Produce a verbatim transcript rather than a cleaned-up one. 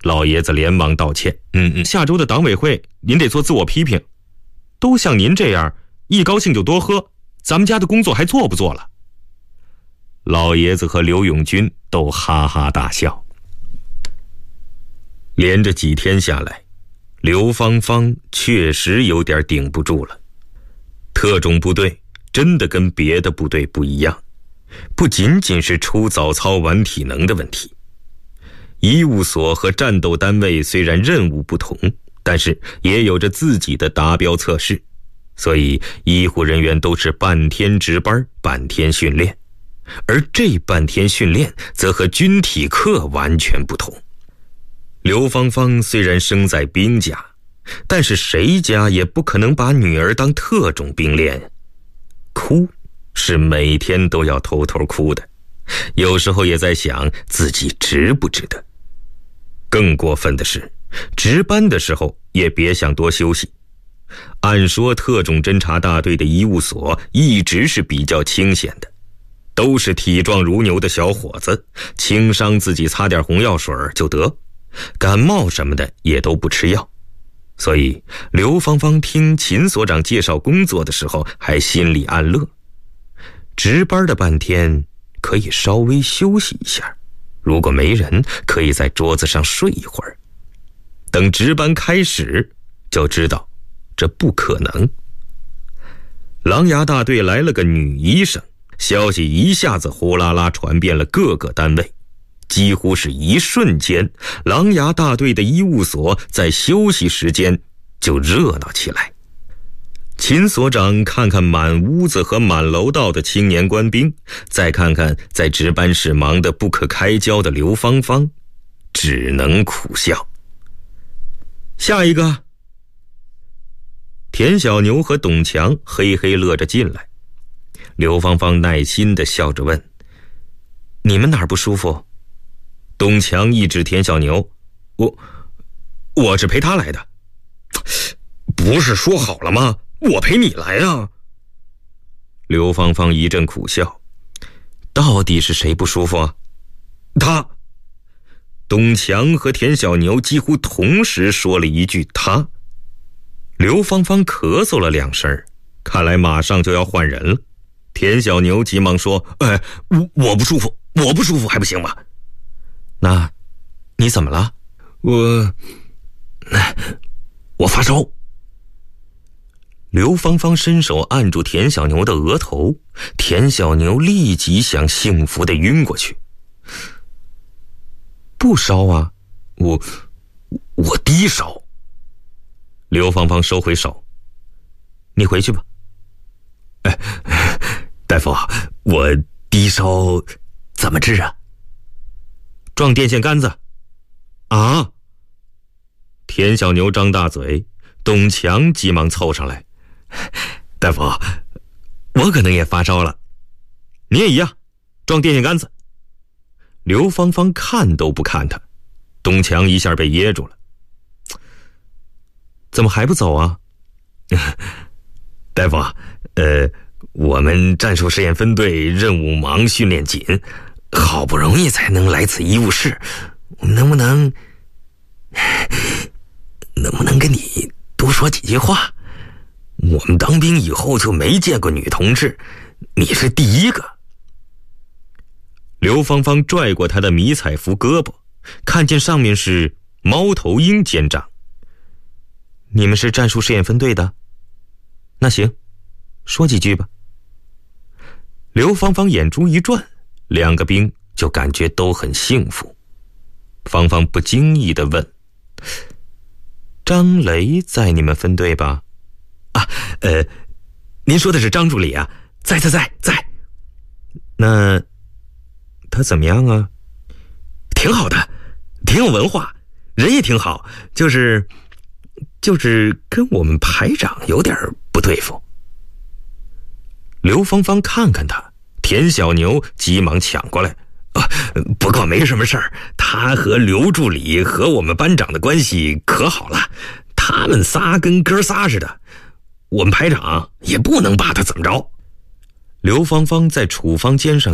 老爷子连忙道歉：嗯嗯，下周的党委会您得做自我批评，都像您这样一高兴就多喝，咱们家的工作还做不做了？老爷子和刘永军都哈哈大笑。连着几天下来，刘芳芳确实有点顶不住了。特种部队真的跟别的部队不一样，不仅仅是出早操玩体能的问题。医务所和战斗单位虽然任务不同，但是也有着自己的达标测试，所以医护人员都是半天值班，半天训练。而这半天训练则和军体课完全不同。刘芳芳虽然生在兵家，但是谁家也不可能把女儿当特种兵练。哭是每天都要偷偷哭的，有时候也在想自己值不值得。更过分的是，值班的时候也别想多休息。按说特种侦察大队的医务所一直是比较清闲的，都是体壮如牛的小伙子，轻伤自己擦点红药水就得，感冒什么的也都不吃药。所以刘芳芳听秦所长介绍工作的时候还心里暗乐，值班的半天可以稍微休息一下，如果没人可以在桌子上睡一会儿。等值班开始就知道这不可能。狼牙大队来了个女医生，消息一下子呼啦啦传遍了各个单位，几乎是一瞬间，狼牙大队的医务所在休息时间就热闹起来。秦所长看看满屋子和满楼道的青年官兵，再看看在值班室忙得不可开交的刘芳芳，只能苦笑。下一个。田小牛和董强嘿嘿乐着进来，刘芳芳耐心地笑着问：你们哪儿不舒服？董强一指田小牛：我我是陪他来的。不是说好了吗？我陪你来啊。刘芳芳一阵苦笑：到底是谁不舒服啊？他。董强和田小牛几乎同时说了一句他。刘芳芳咳嗽了两声，看来马上就要换人了。田小牛急忙说：哎，我我不舒服，我不舒服还不行吗？那你怎么了？我我发烧。刘芳芳伸手按住田小牛的额头，田小牛立即想幸福地晕过去。不烧啊，我我低烧。刘芳芳收回手：你回去吧。哎，大夫，我低烧怎么治啊？撞电线杆子。啊！田小牛张大嘴，董强急忙凑上来：大夫，我可能也发烧了。你也一样，撞电线杆子。刘芳芳看都不看他，董强一下被噎住了。怎么还不走啊？大夫，呃，我们战术试验分队任务忙，训练紧，好不容易才能来此医务室，能不能能不能跟你多说几句话？我们当兵以后就没见过女同志，你是第一个。刘芳芳拽过他的迷彩服胳膊，看见上面是猫头鹰肩章。你们是战术试验分队的？那行，说几句吧。刘芳芳眼珠一转，两个兵就感觉都很幸福。芳芳不经意地问：张雷在你们分队吧？啊，呃，您说的是张助理啊？在在在在。那他怎么样啊？挺好的，挺有文化，人也挺好，就是就是跟我们排长有点不对付。刘芳芳看看他，田小牛急忙抢过来：啊，不过没什么事儿，他和刘助理和我们班长的关系可好了，他们仨跟哥仨似的，我们排长也不能把他怎么着。刘芳芳在处方间上